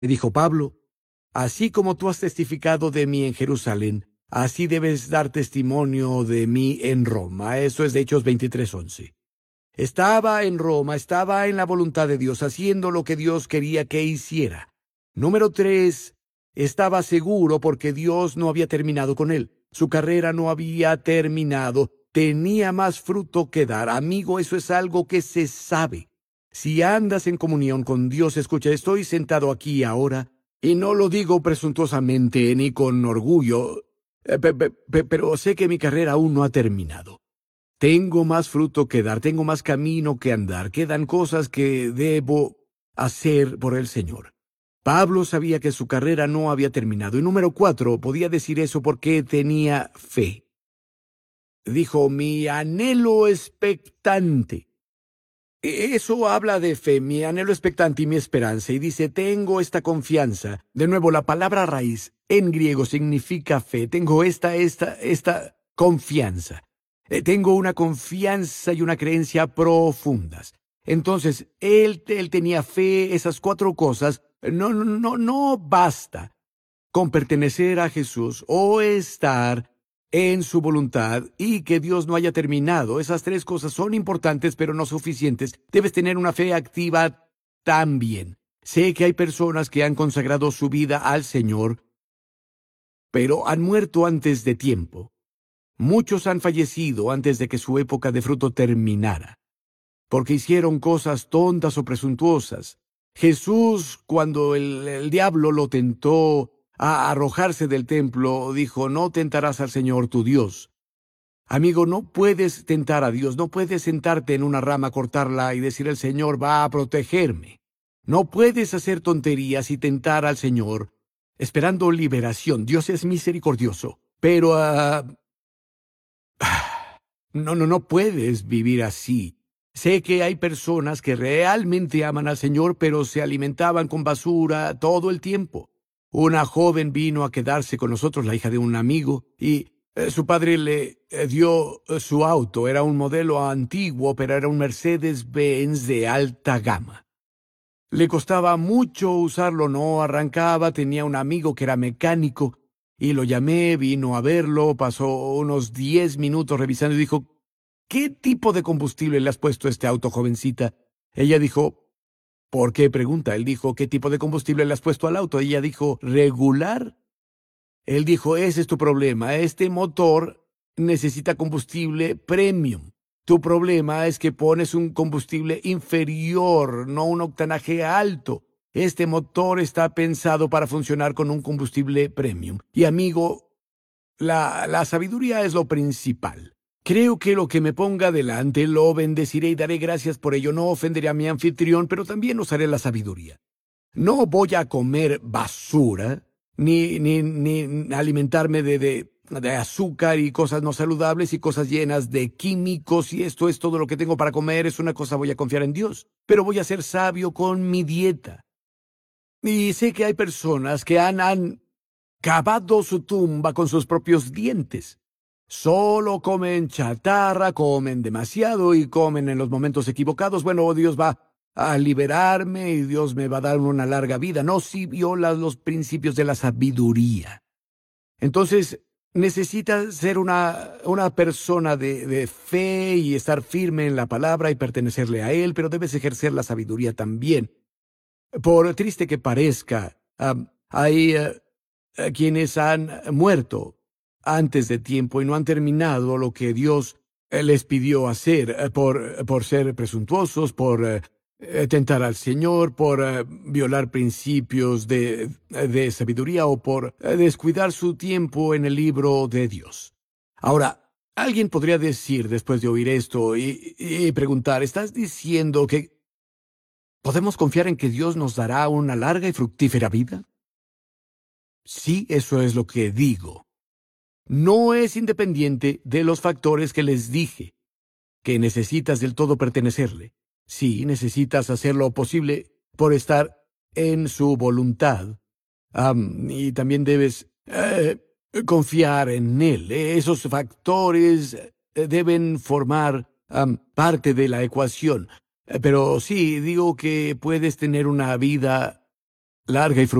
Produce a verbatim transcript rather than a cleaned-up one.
Le dijo Pablo: así como tú has testificado de mí en Jerusalén, así debes dar testimonio de mí en Roma. Eso es de Hechos veintitrés once. Estaba en Roma, estaba en la voluntad de Dios, haciendo lo que Dios quería que hiciera. Número tres, estaba seguro porque Dios no había terminado con él. Su carrera no había terminado. Tenía más fruto que dar. Amigo, eso es algo que se sabe. Si andas en comunión con Dios, escucha, estoy sentado aquí ahora, y no lo digo presuntuosamente ni con orgullo, eh, pe- pe- pe- pero sé que mi carrera aún no ha terminado. Tengo más fruto que dar, tengo más camino que andar, quedan cosas que debo hacer por el Señor. Pablo sabía que su carrera no había terminado. Y número cuatro, podía decir eso porque tenía fe. Dijo: mi anhelo expectante. E- Eso habla de fe, mi anhelo expectante y mi esperanza. Y dice: tengo esta confianza. De nuevo, la palabra raíz en griego significa fe. Tengo esta, esta, esta confianza. Eh, tengo una confianza y una creencia profundas. Entonces, él, él tenía fe, esas cuatro cosas. No, no, no, no basta con pertenecer a Jesús o estar en su voluntad y que Dios no haya terminado. Esas tres cosas son importantes, pero no suficientes. Debes tener una fe activa también. Sé que hay personas que han consagrado su vida al Señor, pero han muerto antes de tiempo. Muchos han fallecido antes de que su época de fruto terminara, porque hicieron cosas tontas o presuntuosas. Jesús, cuando el, el diablo lo tentó a arrojarse del templo, dijo: no tentarás al Señor tu Dios. Amigo, no puedes tentar a Dios, no puedes sentarte en una rama, cortarla y decir: el Señor va a protegerme. No puedes hacer tonterías y tentar al Señor esperando liberación. Dios es misericordioso, pero ah, no, no, no puedes vivir así. Sé que hay personas que realmente aman al Señor, pero se alimentaban con basura todo el tiempo. Una joven vino a quedarse con nosotros, la hija de un amigo, y eh, su padre le eh, dio eh, su auto. Era un modelo antiguo, pero era un Mercedes-Benz de alta gama. Le costaba mucho usarlo, no arrancaba. Tenía un amigo que era mecánico, y lo llamé, vino a verlo, pasó unos diez minutos revisando y dijo: ¿qué tipo de combustible le has puesto a este auto, jovencita? Ella dijo: ¿por qué pregunta? Él dijo: ¿qué tipo de combustible le has puesto al auto? Ella dijo: regular. Él dijo: ese es tu problema. Este motor necesita combustible premium. Tu problema es que pones un combustible inferior, no un octanaje alto. Este motor está pensado para funcionar con un combustible premium. Y amigo, la, la sabiduría es lo principal. Creo que lo que me ponga delante lo bendeciré y daré gracias por ello. No ofenderé a mi anfitrión, pero también usaré la sabiduría. No voy a comer basura, ni, ni, ni alimentarme de, de, de azúcar y cosas no saludables y cosas llenas de químicos, y esto es todo lo que tengo para comer. Es una cosa, voy a confiar en Dios, pero voy a ser sabio con mi dieta. Y sé que hay personas que han, han cavado su tumba con sus propios dientes. Solo comen chatarra, comen demasiado y comen en los momentos equivocados. Bueno, Dios va a liberarme y Dios me va a dar una larga vida. No, si violas los principios de la sabiduría. Entonces, necesitas ser una, una persona de, de fe y estar firme en la palabra y pertenecerle a Él, pero debes ejercer la sabiduría también. Por triste que parezca, am, hay eh, eh, quienes han muerto antes de tiempo y no han terminado lo que Dios eh, les pidió hacer eh, por, por ser presuntuosos, por eh, eh, tentar al Señor, por eh, violar principios de, de sabiduría o por eh, descuidar su tiempo en el libro de Dios. Ahora, alguien podría decir después de oír esto y, y preguntar: ¿estás diciendo que podemos confiar en que Dios nos dará una larga y fructífera vida? Sí, eso es lo que digo. No es independiente de los factores que les dije, que necesitas del todo pertenecerle. Sí, necesitas hacer lo posible por estar en su voluntad. Am, y también debes eh, confiar en Él. Esos factores eh, deben formar am, parte de la ecuación. Eh, Pero sí, digo que puedes tener una vida larga y